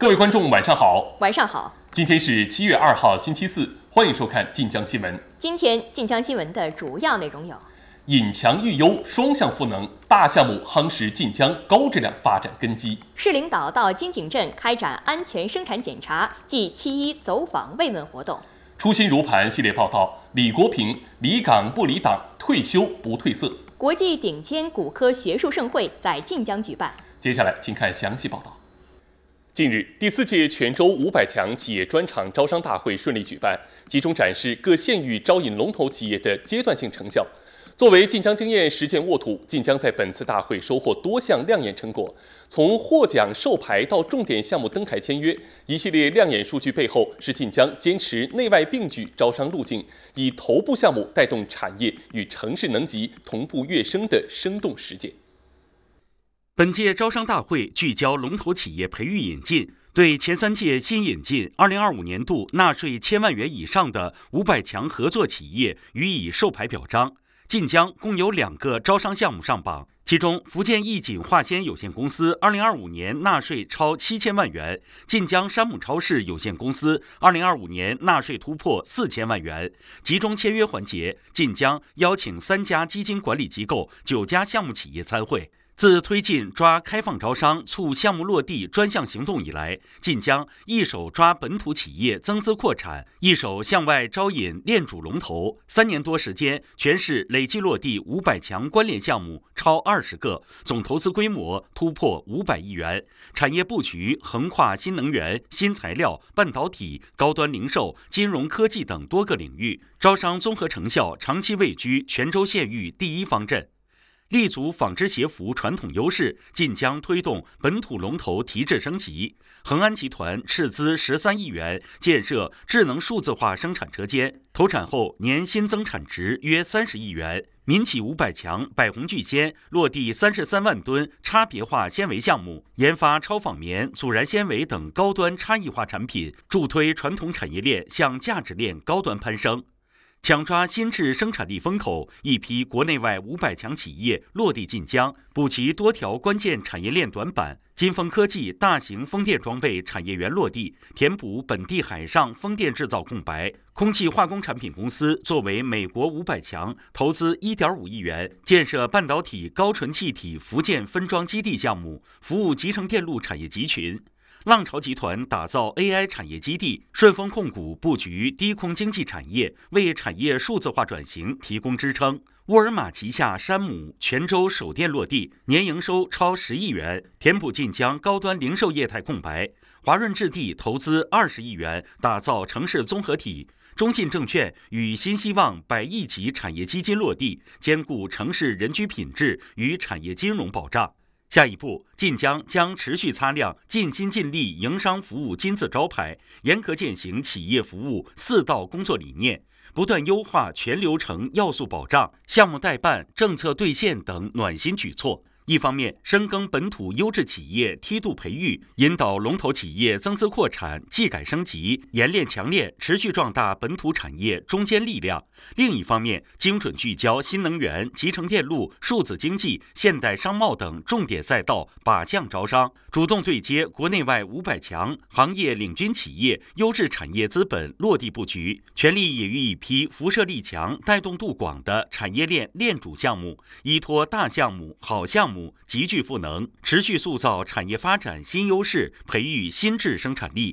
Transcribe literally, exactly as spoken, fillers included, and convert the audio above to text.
各位观众，晚上好。 晚上好。 今天是七月二号，星期四，欢迎收看晋江新闻。 今天晋江新闻的主要内容有： 引强育优，双向赋能，大项目夯实晋江高质量发展根基。 市领导到金井镇开展安全生产检查暨七一走访慰问活动。 初心如磐系列报道：李国平离岗不离党，退休不褪色。 国际顶尖骨科学术盛会在晋江举办。 接下来，请看详细报道。近日，第四届泉州五百强企业专场招商大会顺利举办，集中展示各县域招引龙头企业的阶段性成效。作为晋江经验实践沃土，晋江在本次大会收获多项亮眼成果。从获奖授牌到重点项目登台签约，一系列亮眼数据背后是晋江坚持内外并举招商路径，以头部项目带动产业与城市能级同步跃升的生动实践。 本届招商大会聚焦龙头企业培育引进，对前三届新引进二零二五年度纳税千万元以上的五百强合作企业予以授牌表彰。晋江共有两个招商项目上榜，其中福建义锦化纤有限公司二零二五年纳税超七千万元，晋江山姆超市有限公司二零二五年纳税突破四千万元。集中签约环节，晋江邀请三家基金管理机构、九家项目企业参会。自推进抓开放招商、促项目落地专项行动以来，晋江一手抓本土企业增资扩产，一手向外招引链主龙头。三年多时间，全市累计落地五百强关联项目超二十个，总投资规模突破五百亿元。产业布局横跨新能源、新材料、半导体、高端零售、金融科技等多个领域，招商综合成效长期位居泉州县域第一方阵。立足纺织鞋服传统优势，晋江推动本土龙头提质升级。恒安集团斥资十三亿元建设智能数字化生产车间，投产后年新增产值约三十亿元。民企五百强百宏聚纤落地三十三万吨差别化纤维项目，研发超纺棉、阻燃纤维等高端差异化产品，助推传统产业链向价值链高端攀升。抢抓新质生产力风口，一批国内外五百强企业落地晋江，补齐多条关键产业链短板。金风科技大型风电装备产业园落地，填补本地海上风电制造空白。空气化工产品公司作为美国五百强，投资一点五亿元建设半导体高纯气体福建分装基地项目，服务集成电路产业集群。浪潮集团打造 A I 产业基地，顺丰控股布局低空经济产业，为产业数字化转型提供支撑。沃尔玛旗下山姆泉州首店落地，年营收超十亿元，填补晋江高端零售业态空白。华润置地投资二十亿元，打造城市综合体。中信证券与新希望百亿级产业基金落地，兼顾城市人居品质与产业金融保障。下一步，晋江将持续擦亮尽心尽力营商服务金字招牌，严格践行企业服务四道工作理念，不断优化全流程要素保障、项目代办、政策兑现等暖心举措。一方面，深耕本土优质企业梯度培育，引导龙头企业增资扩产、技改升级，研练强练，持续壮大本土产业中坚力量；另一方面，精准聚焦新能源、集成电路、数字经济、现代商贸等重点赛道，靶向招商，主动对接国内外五百强行业领军企业优质产业资本落地布局，全力也与一批辐射力强、带动度广的产业链链主项目，依托大项目、好项目。集聚赋能，持续塑造产业发展新优势，培育新质生产力。